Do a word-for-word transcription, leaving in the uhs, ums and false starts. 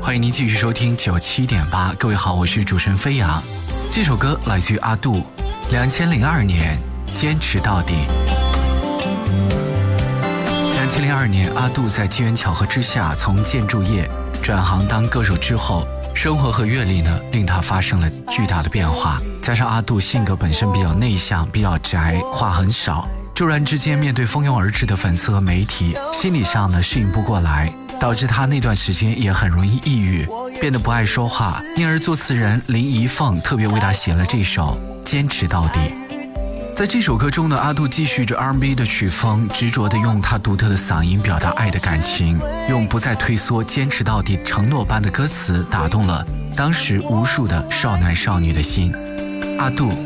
欢迎您继续收听九七点八，各位好，我是主持人飞扬。这首歌来自于阿杜，两千零二年坚持到底。两千零二年，阿杜在机缘巧合之下从建筑业转行当歌手之后，生活和阅历呢令他发生了巨大的变化。加上阿杜性格本身比较内向，比较宅，话很少，骤然之间面对蜂拥而至的粉丝和媒体，心理上呢适应不过来，导致他那段时间也很容易抑郁，变得不爱说话，因而作词人林怡凤特别为他写了这首《坚持到底》。在这首歌中呢，阿杜继续着 R and B 的曲风，执着地用他独特的嗓音表达爱的感情，用不再退缩、坚持到底承诺般的歌词打动了当时无数的少男少女的心。阿杜